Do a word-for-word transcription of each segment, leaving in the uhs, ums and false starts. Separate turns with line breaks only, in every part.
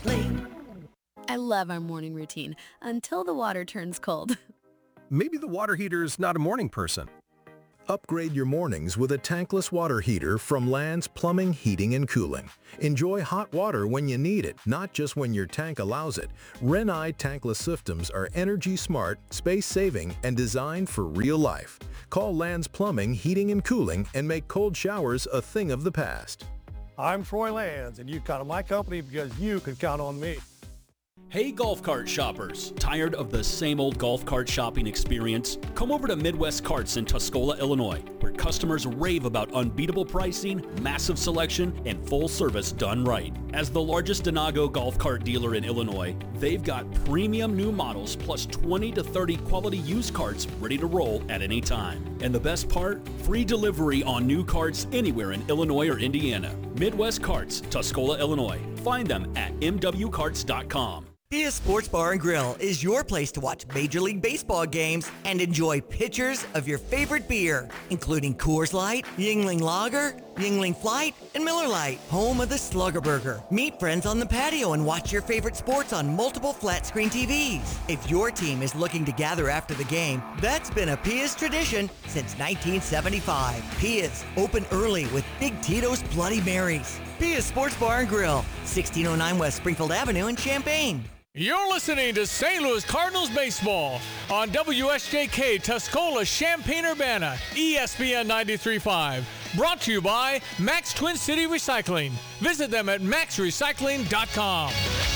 recycling.
I love our morning routine until the water turns cold.
Maybe the water heater's not a morning person.
Upgrade your mornings with a tankless water heater from Land's Plumbing, Heating, and Cooling. Enjoy hot water when you need it, not just when your tank allows it. Renai tankless systems are energy smart, space-saving, and designed for real life. Call Land's Plumbing, Heating, and Cooling and make cold showers a thing of the past.
I'm Troy Lands, and you count on my company because you can count on me.
Hey golf cart shoppers, tired of the same old golf cart shopping experience? Come over to Midwest Carts in Tuscola, Illinois, where customers rave about unbeatable pricing, massive selection, and full service done right. As the largest Denago golf cart dealer in Illinois, they've got premium new models plus twenty to thirty quality used carts ready to roll at any time. And the best part? Free delivery on new carts anywhere in Illinois or Indiana. Midwest Carts, Tuscola, Illinois. Find them at m w carts dot com.
Pia Sports Bar and Grill is your place to watch Major League Baseball games and enjoy pitchers of your favorite beer, including Coors Light, Yuengling Lager, Yuengling Flight, and Miller Lite, home of the Slugger Burger. Meet friends on the patio and watch your favorite sports on multiple flat-screen T Vs. If your team is looking to gather after the game, that's been a Pia's tradition since nineteen seventy-five. Pia's, open early with Big Tito's Bloody Marys. Pia's Sports Bar and Grill, sixteen oh nine West Springfield Avenue in Champaign.
You're listening to Saint Louis Cardinals baseball on W S J K Tuscola, Champaign-Urbana, E S P N ninety-three point five. Brought to you by Max Twin City Recycling. Visit them at max recycling dot com.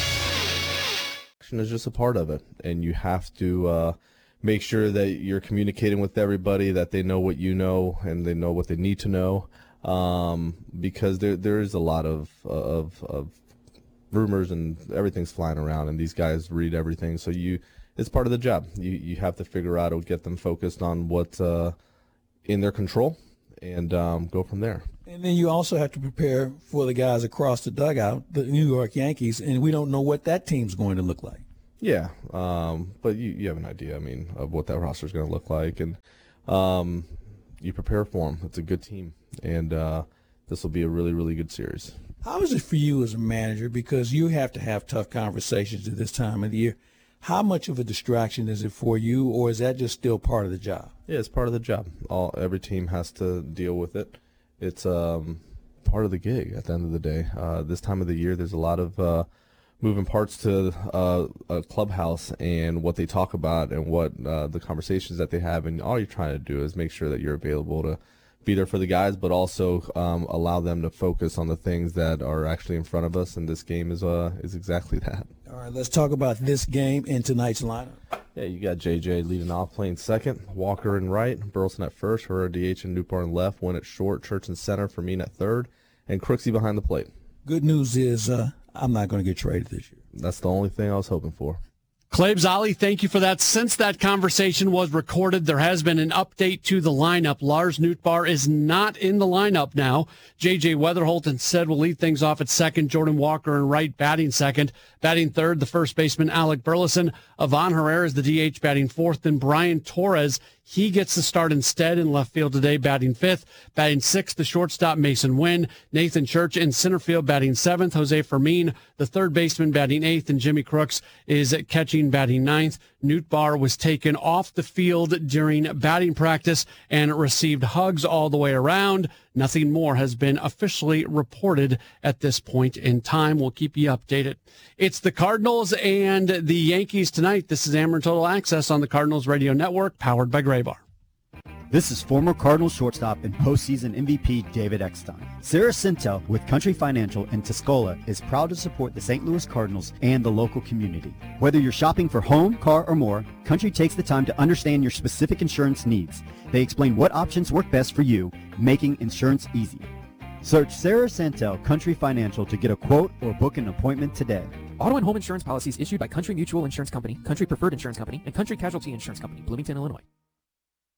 Is just a part of it, and you have to uh, make sure that you're communicating with everybody, that they know what you know and they know what they need to know, um, because there there is a lot of of of rumors and everything's flying around, and these guys read everything. So you, it's part of the job. You you have to figure out or get them focused on what's uh, in their control, and um, go from there.
And then you also have to prepare for the guys across the dugout, the New York Yankees, and we don't know what that team's going to look like.
Yeah, um, but you, you have an idea, I mean, of what that roster is going to look like, and um, you prepare for them. It's a good team, and uh, this will be a really, really good series.
How is it for you as a manager, because you have to have tough conversations at this time of the year? How much of a distraction is it for you, or is that just still part of the job?
Yeah, it's part of the job. All every team has to deal with it. It's um, part of the gig at the end of the day. Uh, this time of the year, there's a lot of uh, moving parts to uh, a clubhouse and what they talk about and what uh, the conversations that they have, and all you're trying to do is make sure that you're available to be there for the guys, but also um, allow them to focus on the things that are actually in front of us, and this game is uh is exactly that.
All right, let's talk about this game and tonight's lineup.
Yeah, you got J J leading off, playing second, Walker in right, Burleson at first, Herrera D H and Newport in left, Wynn at short, Church in center, Fermin at third, and Crooksey behind the plate.
Good news is uh, I'm not going to get traded this year.
That's the only thing I was hoping for.
Clabe Zolli, thank you for that. Since that conversation was recorded, there has been an update to the lineup. Lars Nootbaar is not in the lineup now. J J Weatherholt instead will lead things off at second. Jordan Walker in right, batting second. Batting third, the first baseman, Alec Burleson. Ivan Herrera is the D H, batting fourth. Then Brian Torres, he gets the start instead in left field today, batting fifth. Batting sixth, the shortstop, Mason Wynn. Nathan Church in center field, batting seventh. Jose Fermin, the third baseman, batting eighth. And Jimmy Crooks is catching, batting ninth. Nootbaar was taken off the field during batting practice and received hugs all the way around. Nothing more has been officially reported at this point in time. We'll keep you updated. It's the Cardinals and the Yankees tonight. This is Ameren Total Access on the Cardinals Radio Network, powered by Graybar.
This is former Cardinals shortstop and postseason M V P David Eckstein. Sarah Sintel with Country Financial in Tuscola is proud to support the Saint Louis Cardinals and the local community. Whether you're shopping for home, car, or more, Country takes the time to understand your specific insurance needs. They explain what options work best for you, making insurance easy. Search Sarah Sintel Country Financial to get a quote or book an appointment today.
Auto and home insurance policies issued by Country Mutual Insurance Company, Country Preferred Insurance Company, and Country Casualty Insurance Company, Bloomington, Illinois.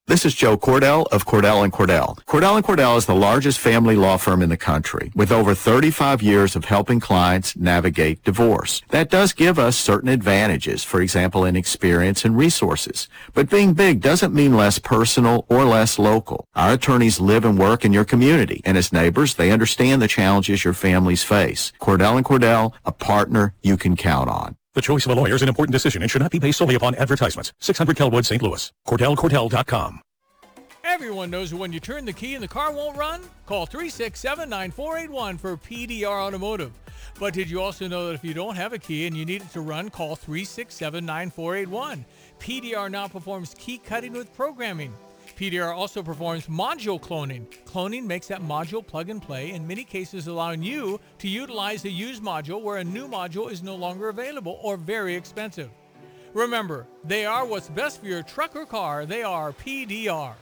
This is Joe Cordell of Cordell and Cordell. Cordell and Cordell is the largest family law firm in the country with over thirty-five years of helping clients navigate divorce. That does give us certain advantages, for example, in experience and resources. But being big doesn't mean less personal or less local. Our attorneys live and work in your community, and as neighbors, they understand the challenges your families face. Cordell and Cordell, a partner you can count on.
The choice of a lawyer is an important decision and should not be based solely upon advertisements. six hundred Kelwood, Saint Louis. Cordell Cordell dot com.
Everyone knows when you turn the key and the car won't run? Call three six seven, nine four eight one for P D R Automotive. But did you also know that if you don't have a key and you need it to run, call three six seven, nine four eight one. P D R now performs key cutting with programming. P D R also performs module cloning. Cloning makes that module plug and play, in many cases allowing you to utilize a used module where a new module is no longer available or very expensive. Remember, they are what's best for your truck or car. They are P D R.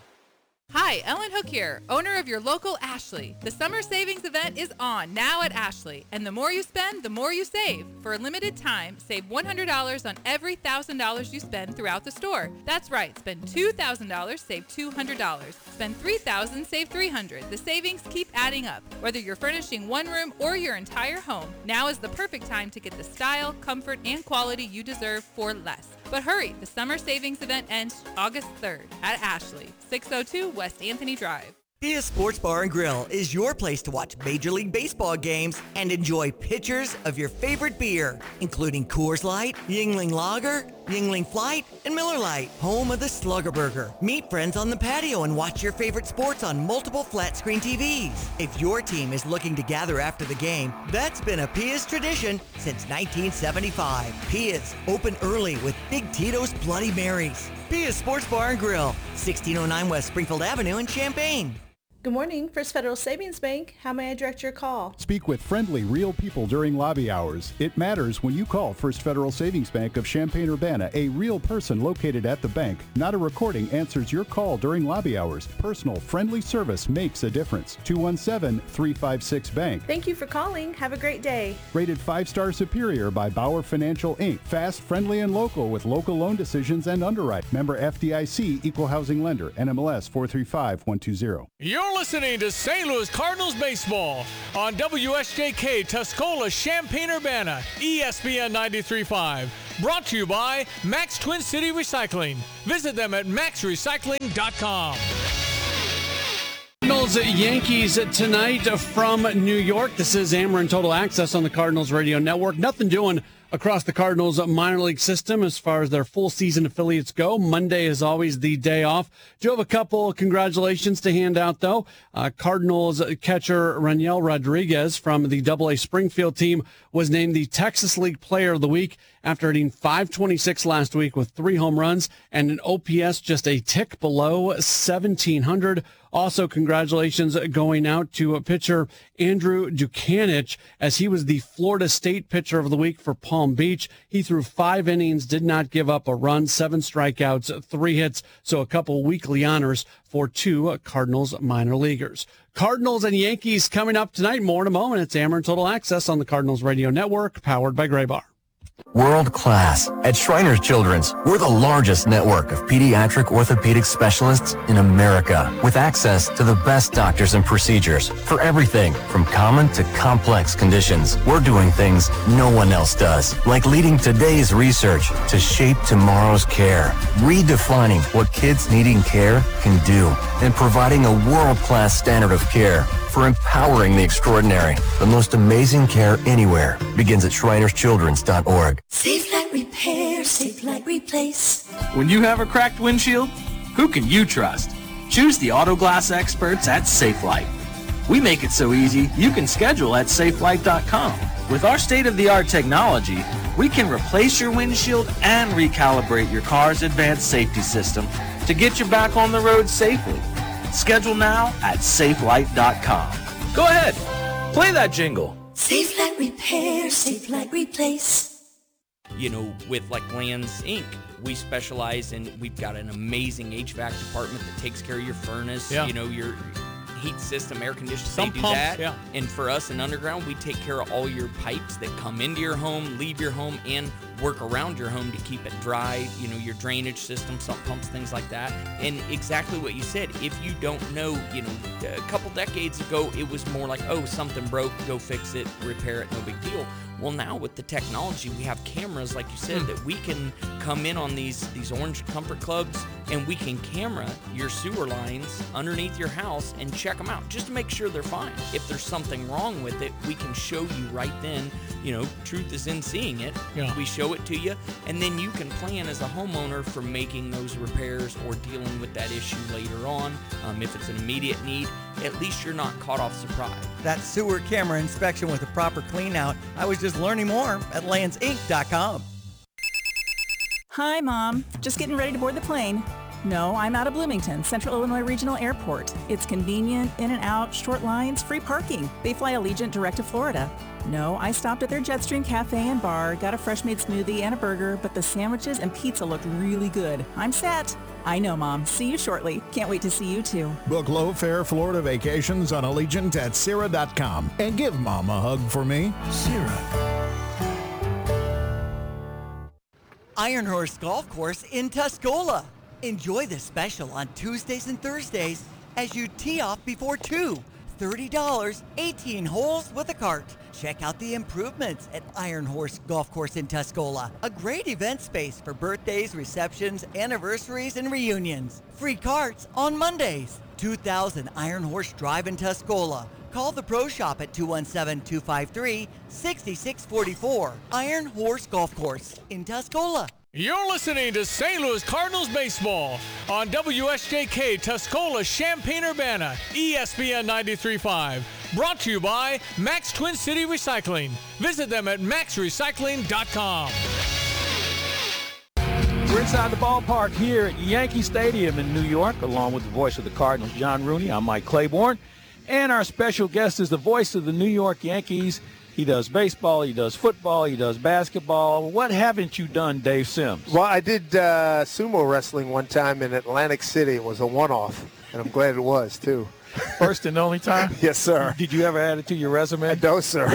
Hi, Ellen Hook here, owner of your local Ashley. The summer savings event is on now at Ashley, and the more you spend, the more you save. For a limited time, save one hundred dollars on every one thousand dollars you spend throughout the store. That's right, spend two thousand dollars, save two hundred dollars. Spend three thousand dollars, save three hundred dollars. The savings keep adding up. Whether you're furnishing one room or your entire home, now is the perfect time to get the style, comfort, and quality you deserve for less. But hurry, the summer savings event ends August third at Ashley, six oh two West Anthony Drive.
Pia Sports Bar and Grill is your place to watch Major League Baseball games and enjoy pitchers of your favorite beer, including Coors Light, Yuengling Lager, Yuengling Flight, and Miller Lite, home of the Slugger Burger. Meet friends on the patio and watch your favorite sports on multiple flat-screen T Vs. If your team is looking to gather after the game, that's been a Pia's tradition since nineteen seventy-five. Pia's, open early with Big Tito's Bloody Marys. Pia's Sports Bar and Grill, sixteen oh nine West Springfield Avenue in Champaign.
Good morning, First Federal Savings Bank. How may I direct your call?
Speak with friendly, real people during lobby hours. It matters when you call First Federal Savings Bank of Champaign-Urbana. A real person located at the bank, not a recording, answers your call during lobby hours. Personal, friendly service makes a difference. two one seven, three five six, bank.
Thank you for calling. Have a great day.
Rated five-star superior by Bauer Financial, Incorporated. Fast, friendly, and local with local loan decisions and underwrite. Member F D I C, Equal Housing Lender, N M L S four three five one two zero.
You're listening to Saint Louis Cardinals baseball on W S J K Tuscola, Champaign-Urbana, E S P N ninety-three point five. Brought to you by Max Twin City Recycling. Visit them at max recycling dot com.
Cardinals Yankees tonight from New York. This is Ameren Total Access on the Cardinals Radio Network. Nothing doing across the Cardinals minor league system as far as their full season affiliates go. Monday is always the day off. Do have a couple congratulations to hand out, though. Uh, Cardinals catcher Raniel Rodriguez from the Double A Springfield team was named the Texas League Player of the Week after hitting five twenty-six last week with three home runs and an O P S just a tick below seventeen hundred. Also, congratulations going out to pitcher Andrew Dukanic, as he was the Florida State Pitcher of the Week for Palm Beach. He threw five innings, did not give up a run, seven strikeouts, three hits, so a couple weekly honors for two Cardinals minor leaguers. Cardinals and Yankees coming up tonight. More in a moment. It's Ameren Total Access on the Cardinals Radio Network, powered by Gray Bar.
World class. At Shriners Children's, we're the largest network of pediatric orthopedic specialists in America, with access to the best doctors and procedures for everything from common to complex conditions. We're doing things no one else does, like leading today's research to shape tomorrow's care, redefining what kids needing care can do, and providing a world-class standard of care for empowering the extraordinary. The most amazing care anywhere begins at shriners children's dot org.
Safe Light Repair, Safe Light Replace.
When you have a cracked windshield, who can you trust? Choose the auto glass experts at Safe Light. We make it so easy you can schedule at safe light dot com. With our state-of-the-art technology, we can replace your windshield and recalibrate your car's advanced safety system to get you back on the road safely. Schedule now at safe light dot com. Go ahead, play that jingle.
Safe Light Repair, Safe Light Replace.
You know, with like Lands Incorporated, we specialize in, we've got an amazing H V A C department that takes care of your furnace,
yeah.
you know, your heat system, air conditioning,
Some
they do
pumps,
that.
Yeah.
And for us in Underground, we take care of all your pipes that come into your home, leave your home, and work around your home to keep it dry, you know, your drainage system, sump pumps, things like that. And exactly what you said, if you don't know, you know, a couple decades ago, it was more like, oh, something broke, go fix it, repair it, no big deal. Well, now with the technology, we have cameras, like you said, mm. that we can come in on these, these Orange Comfort Clubs, and we can camera your sewer lines underneath your house and check them out just to make sure they're fine. If there's something wrong with it, we can show you right then. You know, truth is in seeing it.
Yeah.
We show it to you, and then you can plan as a homeowner for making those repairs or dealing with that issue later on. Um, if it's an immediate need, at least you're not caught off surprise.
That sewer camera inspection with a proper clean out. I was just learning more at lands inc dot com.
Hi, Mom. Just getting ready to board the plane. No, I'm out of Bloomington, Central Illinois Regional Airport. It's convenient, in and out, short lines, free parking. They fly Allegiant direct to Florida. No, I stopped at their Jetstream Cafe and Bar, got a fresh-made smoothie and a burger, but the sandwiches and pizza looked really good. I'm set. I know, Mom. See you shortly. Can't wait to see you, too.
Book low-fare Florida vacations on Allegiant at Sierra dot com. And give Mom a hug for me. Sierra.
Iron Horse Golf Course in Tuscola. Enjoy the special on Tuesdays and Thursdays as you tee off before two. thirty dollars, eighteen holes with a cart. Check out the improvements at Iron Horse Golf Course in Tuscola. A great event space for birthdays, receptions, anniversaries, and reunions. Free carts on Mondays. two thousand Iron Horse Drive in Tuscola. Call the Pro Shop at two one seven, two five three, six six four four. Iron Horse Golf Course in Tuscola.
You're listening to Saint Louis Cardinals baseball on W S J K Tuscola, Champaign-Urbana, E S P N ninety-three point five. Brought to you by Max Twin City Recycling. Visit them at max recycling dot com.
We're inside the ballpark here at Yankee Stadium in New York, along with the voice of the Cardinals, John Rooney. I'm Mike Claiborne. And our special guest is the voice of the New York Yankees. He does baseball, he does football, he does basketball. What haven't you done, Dave Sims?
Well, I did uh, sumo wrestling one time in Atlantic City. It was a one-off, and I'm glad it was, too.
First and only time?
Yes, sir.
Did you ever add it to your resume?
No, sir.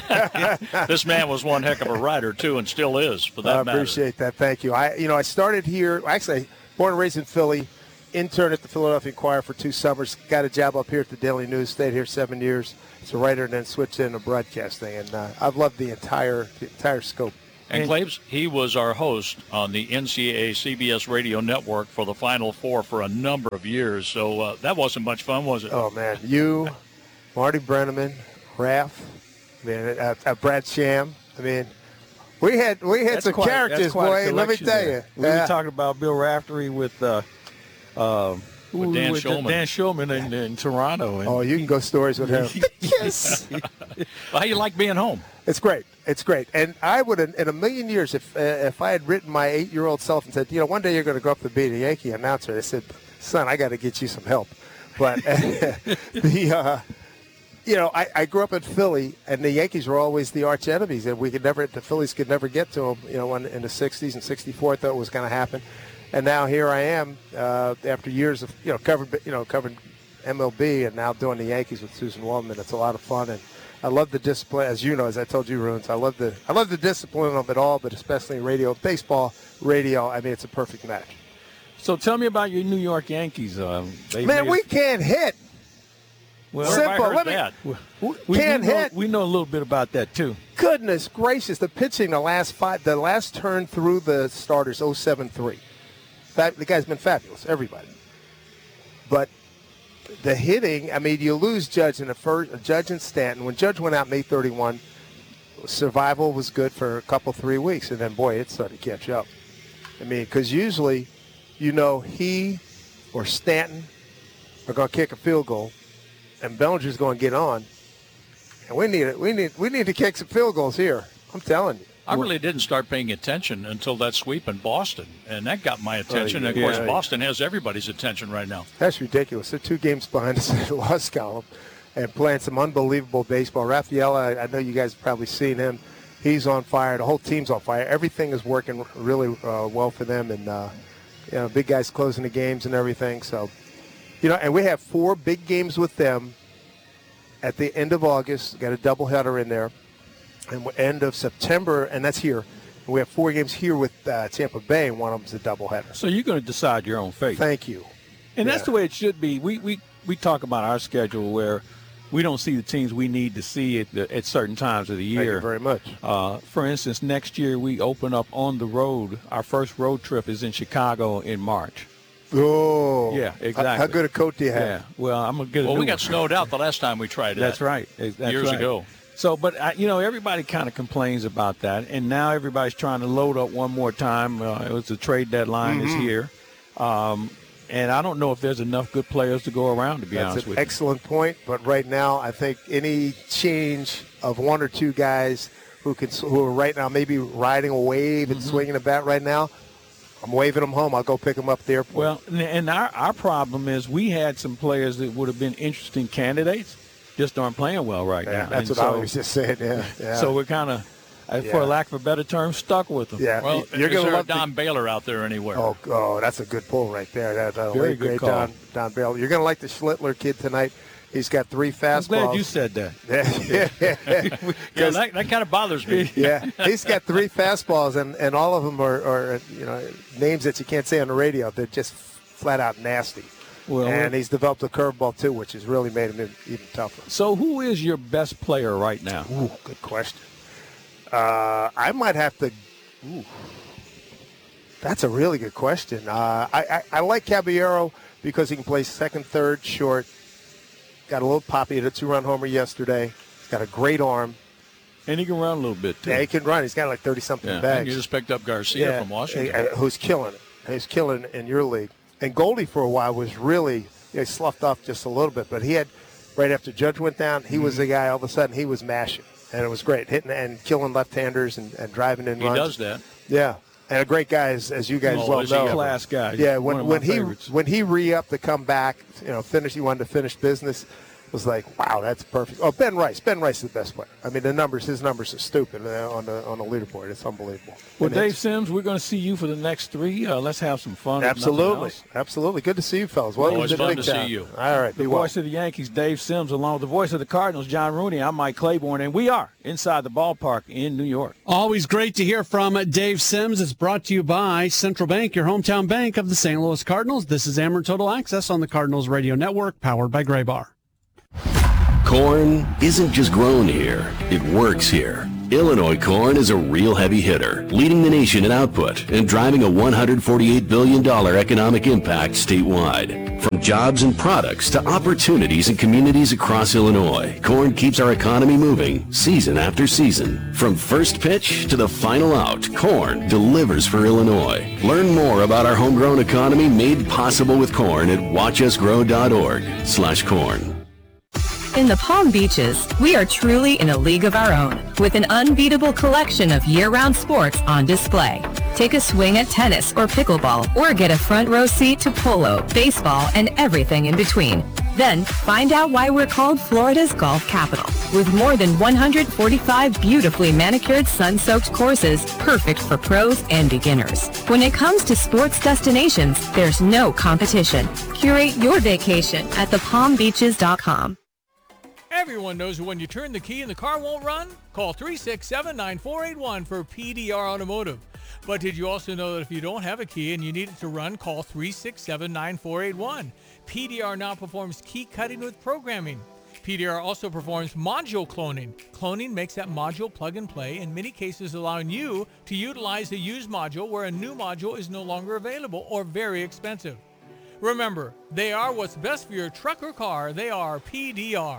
This man was one heck of a writer, too, and still is, for that
I
matter.
appreciate that. Thank you. I, you know, I started here, actually, born and raised in Philly, intern at the Philadelphia Inquirer for two summers, got a job up here at the Daily News, stayed here seven years as a writer, and then switched into broadcasting. And uh, I've loved the entire the entire scope.
And Claves, he was our host on the N C double A C B S radio network for the Final Four for a number of years. So uh, that wasn't much fun, was it?
Oh, man. You, Marty Brenneman, Raph, I mean, uh, uh, Brad Sham. I mean, we had we had
That's
some
quite,
characters, boy. Let me tell
there.
you.
We
uh,
were talking about Bill Raftery with uh, uh,
with Dan
with
Shulman.
Dan Shulman in, in Toronto. And
oh, you can go stories with him. Yes.
Well, how you like being home?
It's great. It's great. And I would, in a million years, if uh, if I had written my eight-year-old self and said, you know, one day you're going to grow up to be a Yankee announcer, I said, son, I got to get you some help. But the, uh, you know, I, I grew up in Philly, and the Yankees were always the arch enemies, and we could never, the Phillies could never get to them. You know, when, in the sixties and sixty-four, I thought it was going to happen. And now here I am, uh, after years of, you know, covering, you know, covering M L B, and now doing the Yankees with Susan Waldman. It's a lot of fun, and I love the discipline, as you know, as I told you, Runes. I love the I love the discipline of it all, but especially radio, baseball, radio. I mean, it's a perfect match.
So tell me about your New York Yankees. Um, they
Man, we
a,
can't hit.
Well,
Simple.
Let
me,
that?
We,
we
can't
we know,
hit.
We know a little bit about that too.
Goodness gracious, the pitching, the last five, the last turn through the starters, oh seven three. The guy's been fabulous. Everybody, but. The hitting, I mean, you lose Judge in the first, Judge and Stanton. When Judge went out May thirty-first, survival was good for a couple, three weeks, and then, boy, it started to catch up. I mean, because usually, you know, he or Stanton are going to kick a field goal, and Bellinger's going to get on, and we need it. We need we need to kick some field goals here. I'm telling you.
I really didn't start paying attention until that sweep in Boston, and that got my attention.
Oh,
and, of
yeah.
course, Boston has everybody's attention right now.
That's ridiculous. They're two games behind us in the loss column and playing some unbelievable baseball. Rafael, I, I know you guys have probably seen him. He's on fire. The whole team's on fire. Everything is working really uh, well for them, and uh, you know, big guys closing the games and everything. So, you know, and we have four big games with them at the end of August. Got a doubleheader in there. And end of September, and that's here, We have four games here with uh, Tampa Bay, and one of them's a doubleheader.
So you're going to decide your own fate.
Thank you.
And
yeah.
that's the way it should be. We, we, we talk about our schedule where we don't see the teams we need to see at, the, at certain times of the year.
Thank you very much.
Uh, for instance, next year we open up on the road. Our first road trip is in Chicago in March.
Oh.
Yeah, exactly.
How, how good a coat do you have?
Yeah. Well, I'm going to get a
Well,
new
we got
one.
snowed out the last time we tried it.
That's right. That's
years
right.
ago.
So, but, I, you know, everybody kind of complains about that. And now everybody's trying to load up one more time. Uh, it was the trade deadline
mm-hmm.
is here. Um, and I don't know if there's enough good players to go around, to be
That's
honest
an
with you.
excellent point. But right now, I think any change of one or two guys who can, who are right now maybe riding a wave and
Mm-hmm.
swinging a bat right now, I'm waving them home. I'll go pick them up at the airport.
Well, and our, our problem is we had some players that would have been interesting candidates, just aren't playing well right
yeah,
now.
that's
And
what
so,
I was just saying. Yeah, yeah.
So we're kind of, uh, for
Yeah.
lack of a better term, stuck with them.
Yeah.
Well,
You're
is
gonna
there a
love the-
Don Baylor out there anywhere?
Oh, oh, that's a good pull right there. That, uh,
Very
late
good
great
call.
Don, Don Bell. You're going to like the Schlittler kid tonight. He's got three fastballs.
I'm glad you said that.
yeah,
yeah, that, that kind of bothers me.
yeah, he's got three fastballs, and, and all of them are, are, you know, names that you can't say on the radio. They're just flat out nasty.
Well,
and he's developed a curveball, too, which has really made him even tougher.
So who is your best player right now?
Ooh, good question. Uh, I might have to ooh, – that's a really good question. Uh, I, I, I like Caballero because he can play second, third, short. Got a little pop. He hit a two-run homer yesterday. He's got a great arm.
And he can run a little bit, too.
Yeah, he can run. He's got like thirty-something
Yeah,
bags.
and you just picked up Garcia
Yeah,
from Washington.
and- and who's killing it. He's killing it in your league. And Goldie for a while was really you know, he sloughed off just a little bit, but he had right after Judge went down, he
Mm-hmm.
was the guy. All of a sudden, he was mashing, and it was great, hitting and killing left-handers and, and driving in
He
runs.
does that.
Yeah, and a great guy, as, as you guys
Oh,
well
is he
know.
ever.
Class guy.
Yeah,
One
when
of my
when he
favorites.
when he re-upped to come back, you know, finish. He wanted to finish business. Was like, wow, that's perfect. Oh, Ben Rice. Ben Rice is the best player. I mean, the numbers, his numbers are stupid uh, on the on the leaderboard. It's unbelievable.
Well,
And
Dave
it's-
Sims, we're going to see you for the next three. Uh, let's have some fun. if nothing
Absolutely,
else.
absolutely. Good to see you, fellas. Welcome
Always
to the
fun
big
to see
time.
you.
All right,
The
be well.
voice of the Yankees, Dave Sims, along with the voice of the Cardinals, John Rooney. I'm Mike Claiborne, and we are inside the ballpark in New York.
Always great to hear from Dave Sims. It's brought to you by Central Bank, your hometown bank of the Saint Louis Cardinals. This is Ameren Total Access on the Cardinals Radio Network, powered by Graybar.
Corn isn't just grown here, it works here. Illinois corn is a real heavy hitter, leading the nation in output and driving a one hundred forty-eight billion dollars economic impact statewide. From jobs and products to opportunities in communities across Illinois, corn keeps our economy moving season after season. From first pitch to the final out, corn delivers for Illinois. Learn more about our homegrown economy made possible with corn at watch us grow dot org slash corn.
In the Palm Beaches, we are truly in a league of our own, with an unbeatable collection of year-round sports on display. Take a swing at tennis or pickleball, or get a front row seat to polo, baseball, and everything in between. Then, find out why we're called Florida's golf capital, with more than one hundred forty-five beautifully manicured sun-soaked courses, perfect for pros and beginners. When it comes to sports destinations, there's no competition. Curate your vacation at the palm beaches dot com.
Everyone knows that when you turn the key and the car won't run, call three six seven, nine four eight one for P D R Automotive. But did you also know that if you don't have a key and you need it to run, call three six seven, nine four eight one. P D R now performs key cutting with programming. P D R also performs module cloning. Cloning makes that module plug and play, in many cases allowing you to utilize a used module where a new module is no longer available or very expensive. Remember, they are what's best for your truck or car. They are P D R.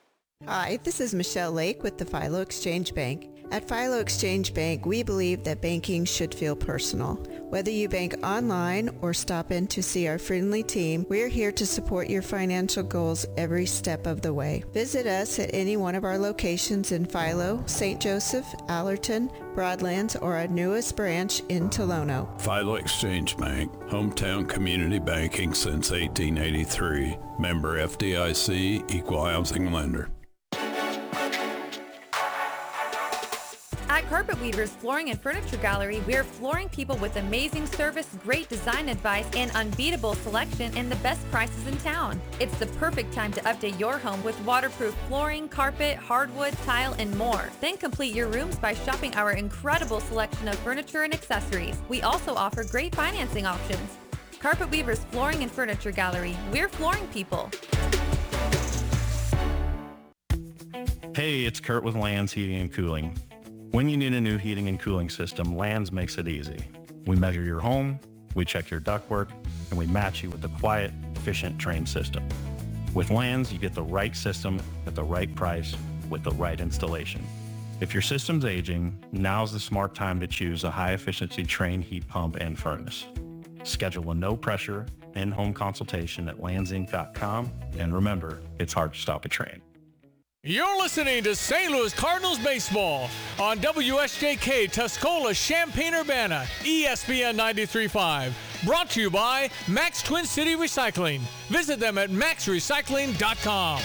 Hi, this is Michelle Lake with the Philo Exchange Bank. At Philo Exchange Bank, we believe that banking should feel personal. Whether you bank online or stop in to see our friendly team, we're here to support your financial goals every step of the way. Visit us at any one of our locations in Philo, Saint Joseph, Allerton, Broadlands, or our newest branch in Tolono.
Philo Exchange Bank, hometown community banking since eighteen eighty-three. Member F D I C, equal housing lender.
At
Carpet Weavers Flooring and Furniture Gallery, we're flooring people with amazing service, great design advice, and unbeatable selection and the best prices in town. It's the perfect time to update your home with waterproof flooring, carpet, hardwood, tile, and more. Then complete your rooms by shopping our incredible selection of furniture and accessories. We also offer great financing options. Carpet Weavers Flooring and Furniture Gallery, we're flooring people.
Hey, it's Kurt with Lands Heating and Cooling. When you need a new heating and cooling system, Lands makes it easy. We measure your home, we check your ductwork, and we match you with a quiet, efficient, trained system. With Lands, you get the right system at the right price with the right installation. If your system's aging, now's the smart time to choose a high-efficiency trained heat pump and furnace. Schedule a no-pressure in-home consultation at lands inc dot com, and remember, it's hard to stop a train.
You're listening to Saint Louis Cardinals baseball on W S J K Tuscola Champaign-Urbana, E S P N ninety-three point five. Brought to you by Max Twin City Recycling. Visit them at max recycling dot com.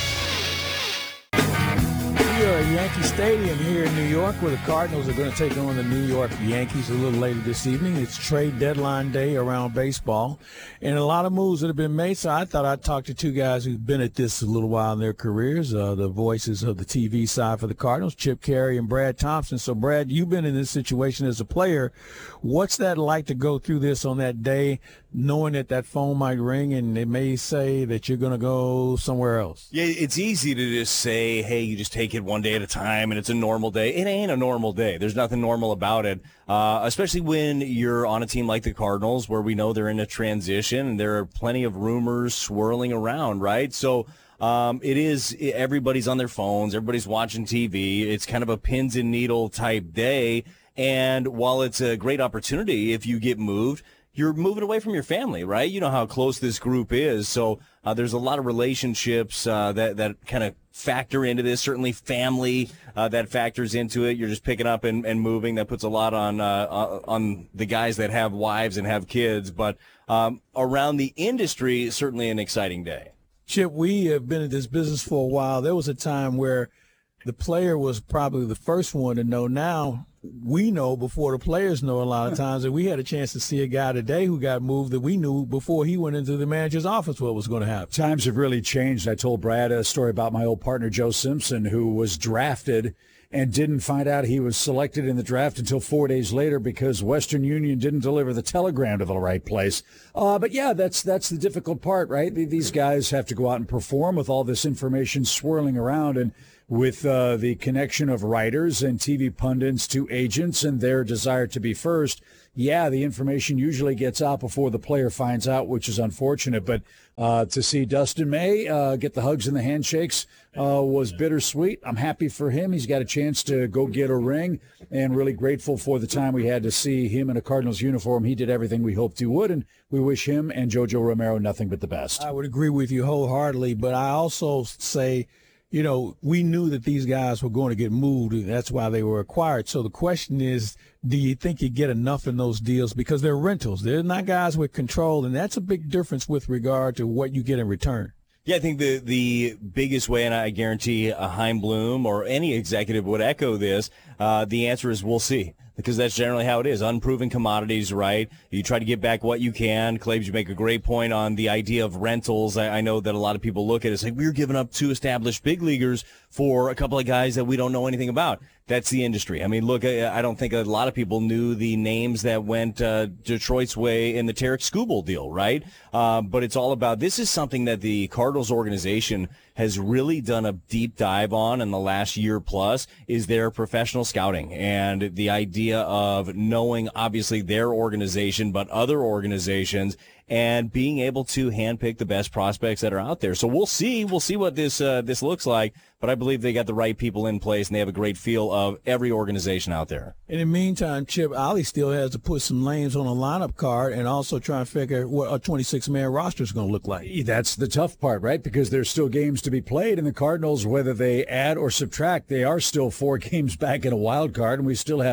We are at Yankee Stadium here in New York, where the Cardinals are going to take on the New York Yankees a little later this evening. It's trade deadline day around baseball, and a lot of moves that have been made. So I thought I'd talk to two guys who've been at this a little while in their careers, uh, the voices of the T V side for the Cardinals, Chip Caray and Brad Thompson. So, Brad, you've been in this situation as a player. What's that like to go through this on that day, knowing that that phone might ring and it may say that you're going to go somewhere else?
Yeah, it's easy to just say, hey, you just take it one day at a time and it's a normal day. It ain't a normal day. There's nothing normal about it, uh, especially when you're on a team like the Cardinals, where we know they're in a transition and there are plenty of rumors swirling around, right? So um, it is, everybody's on their phones, everybody's watching T V. It's kind of a pins and needle type day. And while it's a great opportunity, if you get moved, you're moving away from your family, right? You know how close this group is. So uh, there's a lot of relationships uh, that, that kind of factor into this. Certainly family uh, that factors into it. You're just picking up and, and moving. That puts a lot on uh, on the guys that have wives and have kids. But um, around the industry, certainly an exciting day.
Chip, we have been in this business for a while. There was a time where the player was probably the first one to know. Now we know before the players know a lot of times, that we had a chance to see a guy today who got moved that we knew before he went into the manager's office what was going to happen.
Times have really changed. I told Brad a story about my old partner, Joe Simpson, who was drafted and didn't find out he was selected in the draft until four days later because Western Union didn't deliver the telegram to the right place. Uh, but, yeah, that's that's the difficult part, right? These guys have to go out and perform with all this information swirling around, and with uh, the connection of writers and T V pundits to agents and their desire to be first, yeah, the information usually gets out before the player finds out, which is unfortunate. But uh, to see Dustin May uh, get the hugs and the handshakes uh, was bittersweet. I'm happy for him. He's got a chance to go get a ring, and really grateful for the time we had to see him in a Cardinals uniform. He did everything we hoped he would, and we wish him and JoJo Romero nothing but the best.
I would agree with you wholeheartedly, but I also say, you know, we knew that these guys were going to get moved. That's why they were acquired. So the question is, do you think you get enough in those deals? Because they're rentals. They're not guys with control, and that's a big difference with regard to what you get in return.
Yeah, I think the the biggest way, and I guarantee a Chaim Bloom or any executive would echo this, uh, the answer is we'll see. Because that's generally how it is. Unproven commodities, right? You try to get back what you can. Claves, you make a great point on the idea of rentals. I, I know that a lot of people look at it as like, we're giving up two established big leaguers for a couple of guys that we don't know anything about. That's the industry. I mean, look, I don't think a lot of people knew the names that went uh, Detroit's way in the Tarek Skubal deal, right? Uh, but it's all about, this is something that the Cardinals organization has really done a deep dive on in the last year plus, is their professional scouting and the idea of knowing, obviously, their organization, but other organizations, and being able to handpick the best prospects that are out there. So we'll see. We'll see what this uh, this looks like. But I believe they got the right people in place, and they have a great feel of every organization out there.
In the meantime, Chip, Ollie still has to put some names on a lineup card and also try and figure what a twenty-six man roster is going to look like.
That's the tough part, right? Because there's still games to be played, and the Cardinals, whether they add or subtract, they are still four games back in a wild card, and we still have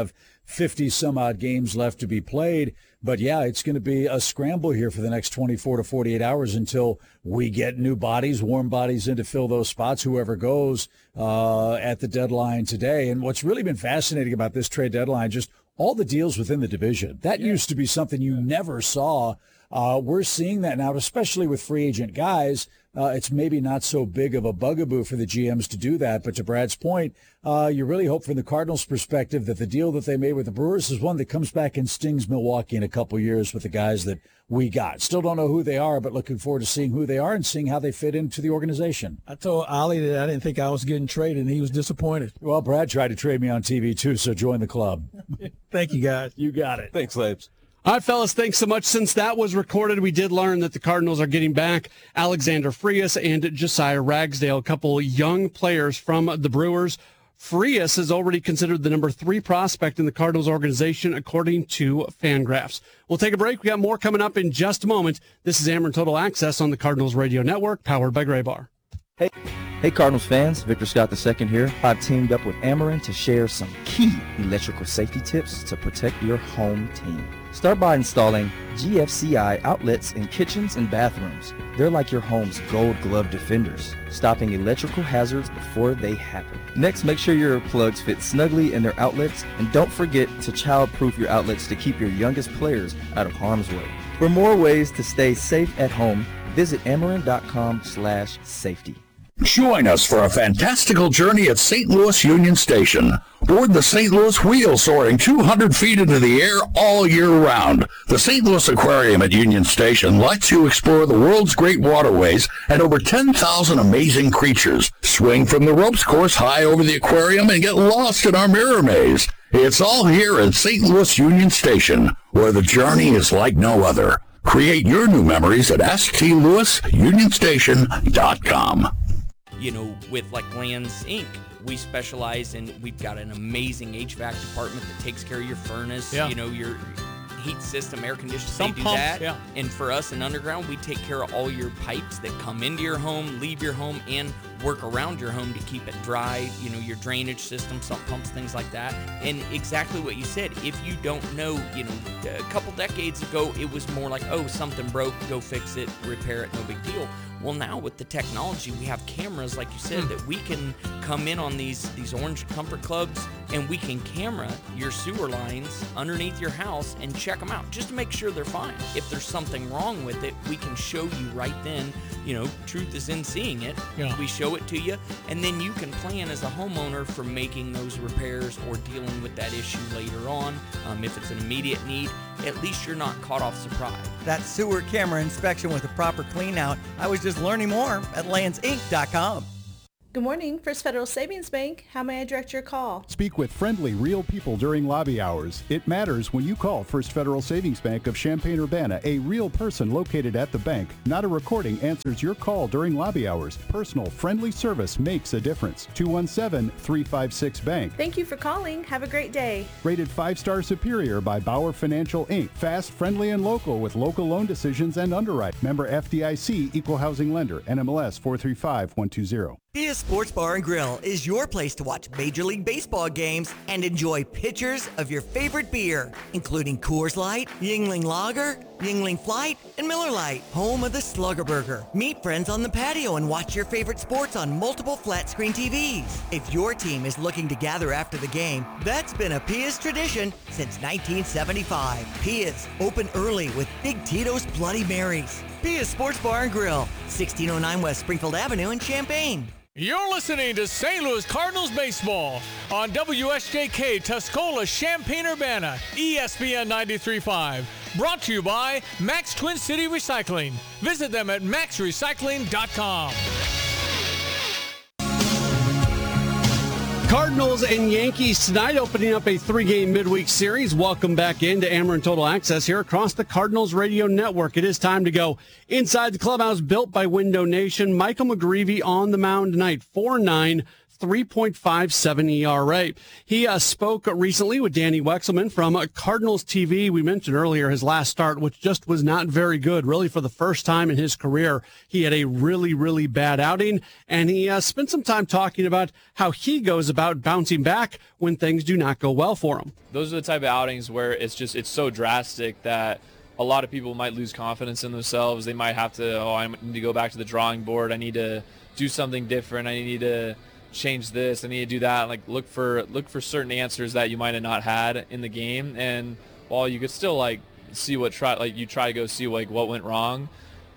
fifty some odd games left to be played. But yeah, it's going to be a scramble here for the next twenty-four to forty-eight hours until we get new bodies, warm bodies in to fill those spots, whoever goes uh, at the deadline today. And what's really been fascinating about this trade deadline, just all the deals within the division. That yeah. used to be something you never saw. Uh, we're seeing that now, especially with free agent guys. Uh, it's maybe not so big of a bugaboo for the G Ms to do that. But to Brad's point, uh, you really hope from the Cardinals' perspective that the deal that they made with the Brewers is one that comes back and stings Milwaukee in a couple years with the guys that we got. Still don't know who they are, but looking forward to seeing who they are and seeing how they fit into the organization.
I told Ollie that I didn't think I was getting traded, and he was disappointed.
Well, Brad tried to trade me on T V, too, so join the club.
Thank you, guys.
You got it.
Thanks, Labes.
All right, fellas, thanks so much. Since that was recorded, we did learn that the Cardinals are getting back Alexander Frias and Josiah Ragsdale, a couple young players from the Brewers. Frias is already considered the number three prospect in the Cardinals organization, according to Fangraphs. We'll take a break. We got more coming up in just a moment. This is Ameren Total Access on the Cardinals Radio Network, powered by Graybar.
Hey, hey, Cardinals fans, Victor Scott the second here. I've teamed up with Ameren to share some key electrical safety tips to protect your home team. Start by installing G F C I outlets in kitchens and bathrooms. They're like your home's gold glove defenders, stopping electrical hazards before they happen. Next, make sure your plugs fit snugly in their outlets, and don't forget to child-proof your outlets to keep your youngest players out of harm's way. For more ways to stay safe at home, visit Ameren.com slash safety.
Join us for a fantastical journey at Saint Louis Union Station. Board the Saint Louis Wheel soaring two hundred feet into the air all year round. The Saint Louis Aquarium at Union Station lets you explore the world's great waterways and over ten thousand amazing creatures. Swing from the ropes course high over the aquarium and get lost in our mirror maze. It's all here at Saint Louis Union Station, where the journey is like no other. Create your new memories at S T Louis Union Station dot com.
You know, with like Lands Incorporated, we specialize in, we've got an amazing H V A C department that takes care of your furnace, yeah. you know, your heat system, air conditioning, Some they do pumps, that. Yeah. And for us in Underground, we take care of all your pipes that come into your home, leave your home, and work around your home to keep it dry, you know, your drainage system, sump pumps, things like that. And exactly what you said, if you don't know, you know, a couple decades ago, it was more like, oh, something broke, go fix it, repair it, no big deal. Well, now with the technology, we have cameras, like you said, mm. that we can come in on these, these Orange Comfort Clubs, and we can camera your sewer lines underneath your house and check them out just to make sure they're fine. If there's something wrong with it, we can show you right then. You know, truth is in seeing it. Yeah. We show it to you, and then you can plan as a homeowner for making those repairs or dealing with that issue later on. Um, if it's an immediate need, at least you're not caught off surprise.
That sewer camera inspection with a proper clean out. I was just learning more at Lands Inc dot com.
Good morning, First Federal Savings Bank. How may I direct your call?
Speak with friendly, real people during lobby hours. It matters when you call First Federal Savings Bank of Champaign-Urbana. A real person located at the bank. Not a recording answers your call during lobby hours. Personal, friendly service makes a difference. two one seven, three five six, bank.
Thank you for calling. Have a great day.
Rated five-star superior by Bauer Financial, Incorporated. Fast, friendly, and local with local loan decisions and underwrite. Member F D I C, Equal Housing Lender, N M L S four three five one two zero.
Pia Sports Bar and Grill is your place to watch Major League Baseball games and enjoy pitchers of your favorite beer, including Coors Light, Yuengling Lager, Yuengling Flight, and Miller Lite, home of the Slugger Burger. Meet friends on the patio and watch your favorite sports on multiple flat-screen T Vs. If your team is looking to gather after the game, that's been a Pia's tradition since nineteen seventy-five. Pia's, open early with Big Tito's Bloody Marys. Pia's Sports Bar and Grill, sixteen oh nine West Springfield Avenue in Champaign.
You're listening to Saint Louis Cardinals baseball on W S J K Tuscola, Champaign-Urbana, E S P N ninety-three point five. Brought to you by Max Twin City Recycling. Visit them at max recycling dot com.
Cardinals and Yankees tonight opening up a three-game midweek series. Welcome back into Ameren Total Access here across the Cardinals Radio Network. It is time to go inside the clubhouse built by Window Nation. Michael McGreevy on the mound tonight. four nine, three point five seven E R A. He uh, spoke recently with Danny Wexelman from uh, Cardinals T V. We mentioned earlier his last start, which just was not very good. Really, for the first time in his career, he had a really, really bad outing, and he uh, spent some time talking about how he goes about bouncing back when things do not go well for him.
Those are the type of outings where it's just it's so drastic that a lot of people might lose confidence in themselves. They might have to, oh, I need to go back to the drawing board. I need to do something different. I need to change this. I need to do that. Like look for look for certain answers that you might have not had in the game. And while you could still like see what try like you try to go see like what went wrong,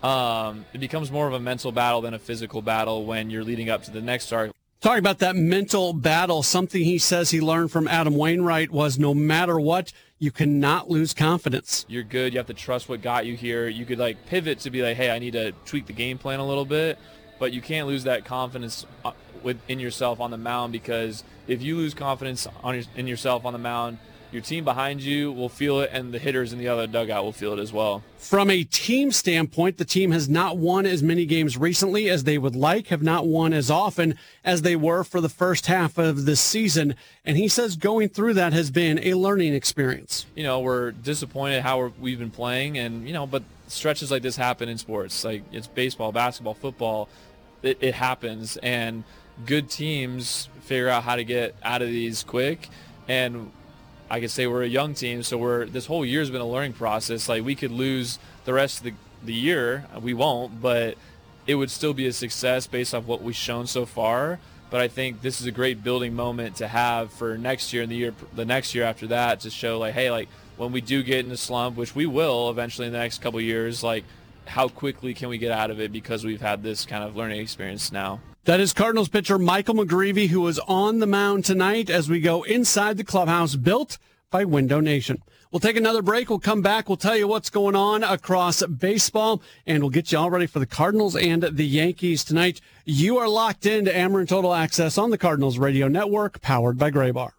um, it becomes more of a mental battle than a physical battle when you're leading up to the next start.
Talking about that mental battle, something he says he learned from Adam Wainwright was no matter what, you cannot lose confidence.
You're good. You have to trust what got you here. You could like pivot to be like, hey, I need to tweak the game plan a little bit, but you can't lose that confidence within yourself on the mound, because if you lose confidence on your, in yourself on the mound, your team behind you will feel it, and the hitters in the other dugout will feel it as well.
From a team standpoint, the team has not won as many games recently as they would like, have not won as often as they were for the first half of this season. And he says going through that has been a learning experience.
You know, we're disappointed how we're, we've been playing, and, you know, but stretches like this happen in sports. Like, it's baseball, basketball, football. It, it happens, and good teams figure out how to get out of these quick. And I could say we're a young team, so we're this whole year has been a learning process. Like, we could lose the rest of the, the year. We won't, but it would still be a success based off what we've shown so far. But I think this is a great building moment to have for next year and the year, the next year after that, to show like, hey, like when we do get in a slump, which we will eventually in the next couple of years, like how quickly can we get out of it because we've had this kind of learning experience now.
That is Cardinals pitcher Michael McGreevy, who is on the mound tonight as we go inside the clubhouse built by Window Nation. We'll take another break. We'll come back. We'll tell you what's going on across baseball, and we'll get you all ready for the Cardinals and the Yankees tonight. You are locked into Ameren Total Access on the Cardinals Radio Network, powered by Graybar.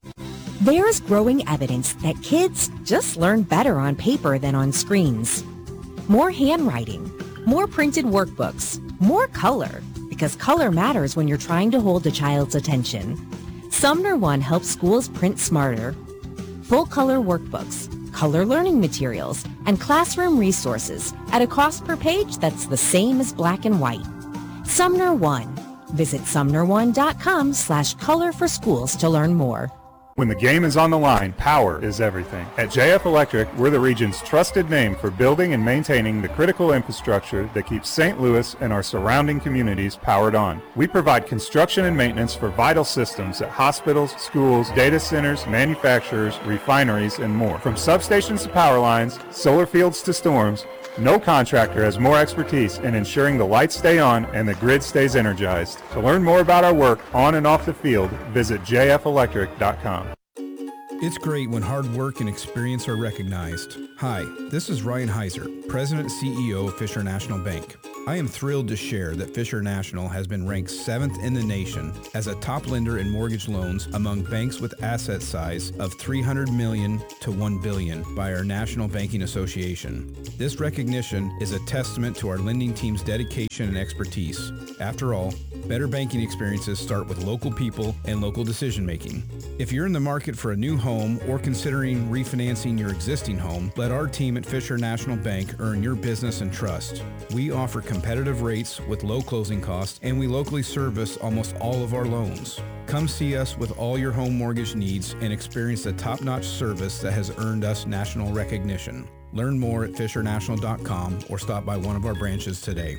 There's growing evidence that kids just learn better on paper than on screens. More handwriting, more printed workbooks, more color, because color matters when you're trying to hold a child's attention. Sumner One helps schools print smarter. Full color workbooks, color learning materials, and classroom resources at a cost per page that's the same as black and white. Sumner One. Visit sumner one dot com slash color for schools to learn more.
When the game is on the line, power is everything. At J F Electric, we're the region's trusted name for building and maintaining the critical infrastructure that keeps Saint Louis and our surrounding communities powered on. We provide construction and maintenance for vital systems at hospitals, schools, data centers, manufacturers, refineries, and more. From substations to power lines, solar fields to storms, no contractor has more expertise in ensuring the lights stay on and the grid stays energized. To learn more about our work on and off the field, visit j f electric dot com.
It's great when hard work and experience are recognized. Hi, this is Ryan Heiser, President and C E O of Fisher National Bank. I am thrilled to share that Fisher National has been ranked seventh in the nation as a top lender in mortgage loans among banks with asset size of three hundred million dollars to one billion dollars by our National Banking Association. This recognition is a testament to our lending team's dedication and expertise. After all, better banking experiences start with local people and local decision making. If you're in the market for a new home or considering refinancing your existing home, let our team at Fisher National Bank earn your business and trust. We offer competitive rates with low closing costs, and we locally service almost all of our loans. Come see us with all your home mortgage needs and experience the top-notch service that has earned us national recognition. Learn more at fisher national dot com or stop by one of our branches today.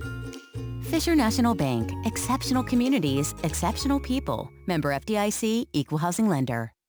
Fisher National Bank. Exceptional communities, exceptional people. Member F D I C, Equal Housing Lender.